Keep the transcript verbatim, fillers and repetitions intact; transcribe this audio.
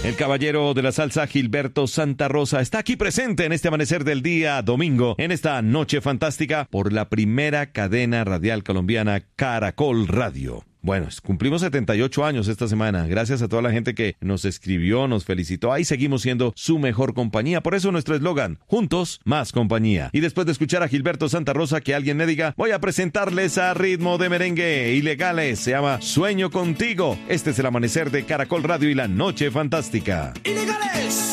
El caballero de la salsa Gilberto Santa Rosa está aquí presente en este amanecer del día domingo, en esta noche fantástica, por la primera cadena radial colombiana, Caracol Radio. Bueno, cumplimos setenta y ocho años esta semana. Gracias a toda la gente que nos escribió, nos felicitó. Ahí seguimos siendo su mejor compañía. Por eso nuestro eslogan, juntos, más compañía. Y después de escuchar a Gilberto Santa Rosa, que alguien me diga, voy a presentarles a ritmo de merengue Ilegales. Se llama Sueño Contigo. Este es el amanecer de Caracol Radio y la noche fantástica. Ilegales.